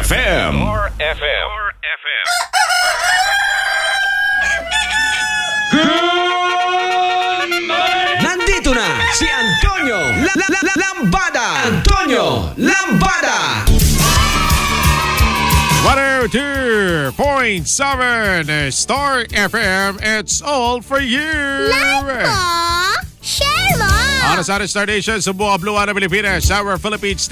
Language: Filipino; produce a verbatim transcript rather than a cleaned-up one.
F M. Star F M. Star F M. Good morning! Nandito na si Antonio La La La Lambada. Antonio Lambada. one oh two point seven Star F M. It's all for you. Like mo, share mo. Para sa Star Nation sa buong Blue Pilipinas, our Philippines